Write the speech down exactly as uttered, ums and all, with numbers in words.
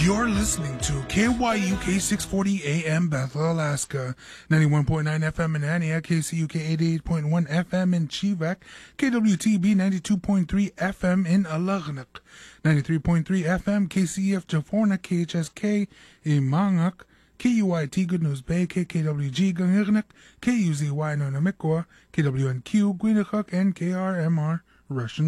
You're listening to K Y U K six forty A M Bethel, Alaska, ninety-one point nine F M in Aniak, K C U K eighty-eight point one F M in Chivak, K W T B ninety-two point three F M in Alagnak, ninety-three point three F M, K C E F Jaforna, K H S K in Mangak, K U I T Good News Bay, K K W G Gangirnak, K U Z Y Nonamikwa, K W N Q Gwinachuk, and K R M R Russian